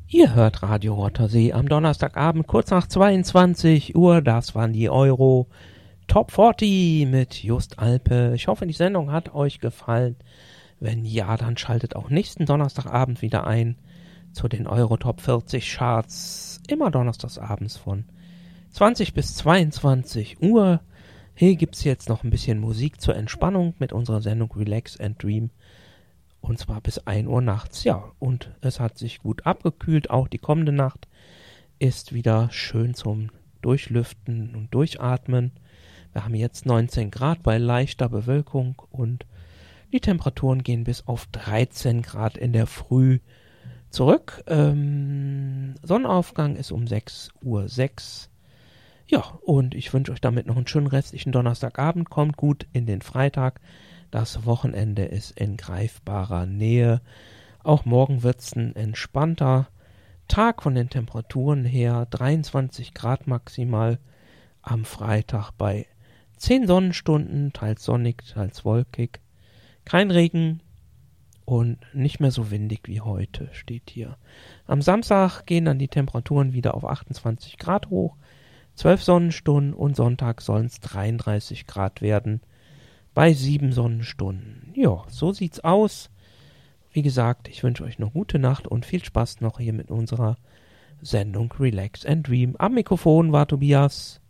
Ihr hört Radio Rottersee am Donnerstagabend kurz nach 22 Uhr. Das waren die Euro Top 40 mit Just Alpe. Ich hoffe, die Sendung hat euch gefallen. Wenn ja, dann schaltet auch nächsten Donnerstagabend wieder ein zu den Euro Top 40 Charts. Immer donnerstagsabends von 20 bis 22 Uhr. Hier gibt's jetzt noch ein bisschen Musik zur Entspannung mit unserer Sendung Relax and Dream. Und zwar bis 1 Uhr nachts, ja. Und es hat sich gut abgekühlt. Auch die kommende Nacht ist wieder schön zum Durchlüften und Durchatmen. Wir haben jetzt 19 Grad bei leichter Bewölkung und die Temperaturen gehen bis auf 13 Grad in der Früh zurück. Sonnenaufgang ist um 6:06 Uhr. Ja, und ich wünsche euch damit noch einen schönen restlichen Donnerstagabend. Kommt gut in den Freitag. Das Wochenende ist in greifbarer Nähe. Auch morgen wird es ein entspannter Tag von den Temperaturen her. 23 Grad maximal am Freitag bei 10 Sonnenstunden, teils sonnig, teils wolkig. Kein Regen und nicht mehr so windig wie heute, steht hier. Am Samstag gehen dann die Temperaturen wieder auf 28 Grad hoch, 12 Sonnenstunden und Sonntag sollen es 33 Grad werden. Bei 7 Sonnenstunden. Ja, so sieht's aus. Wie gesagt, ich wünsche euch eine gute Nacht und viel Spaß noch hier mit unserer Sendung Relax and Dream. Am Mikrofon war Tobias.